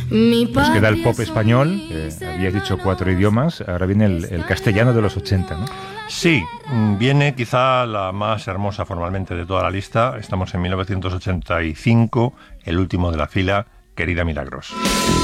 Pues queda el pop español, habías dicho 4 idiomas, ahora viene el castellano de los 80, ¿no? Sí, viene quizá la más hermosa formalmente de toda la lista. Estamos en 1985, el último de la fila, Querida Milagros.